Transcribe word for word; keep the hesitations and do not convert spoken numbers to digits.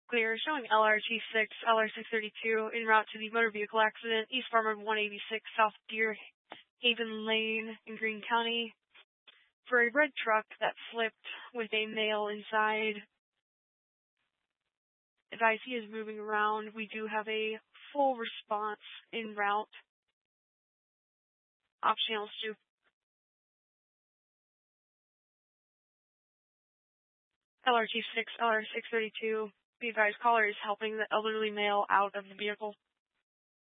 Clear, showing L R T six, L R six thirty-two, en route to the motor vehicle accident, East Farmer one eighty-six, South Deer Haven Lane in Greene County, for a red truck that flipped with a male inside. Advise he is moving around. We do have a full response en route. Off channels two. L R T six, L R six thirty-two. Be advised, caller is helping the elderly male out of the vehicle.